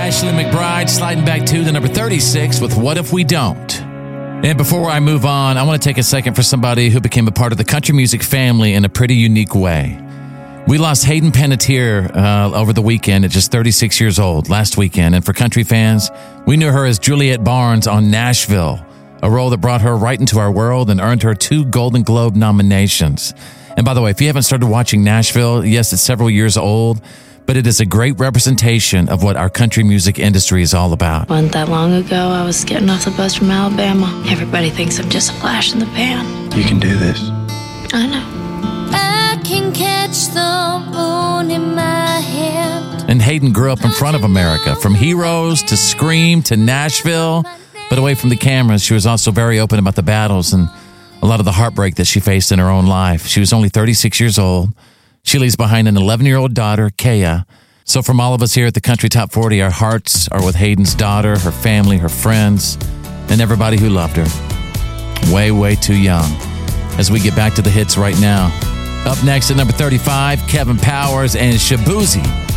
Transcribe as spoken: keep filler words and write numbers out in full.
Ashley McBryde sliding back to the number thirty-six with What If We Don't? And before I move on, I want to take a second for somebody who became a part of the country music family in a pretty unique way. We lost Hayden Panettiere uh, over the weekend at just thirty-six years old, last weekend. And for country fans, we knew her as Juliet Barnes on Nashville, a role that brought her right into our world and earned her two Golden Globe nominations. And by the way, if you haven't started watching Nashville, yes, it's several years old, but it is a great representation of what our country music industry is all about. Wasn't that long ago, I was getting off the bus from Alabama. Everybody thinks I'm just a flash in the pan. You can do this. I know. I can catch the moon in my hand. And Hayden grew up in front of America, from Heroes to Scream to Nashville. But away from the cameras, she was also very open about the battles and a lot of the heartbreak that she faced in her own life. She was only thirty-six years old. She leaves behind an eleven-year-old daughter, Kaya. So from all of us here at the Country Top forty, our hearts are with Hayden's daughter, her family, her friends, and everybody who loved her. Way, way too young. As we get back to the hits right now. Up next at number thirty-five, Kevin Powers and Shaboozey